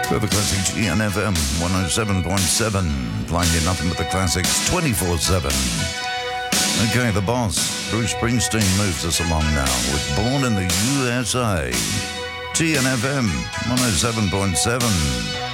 The classics, ENFM 107.7, playing you nothing but the classics 24/7. Okay, the boss, Bruce Springsteen, moves us along now with Born in the USA. TNFM 107.7.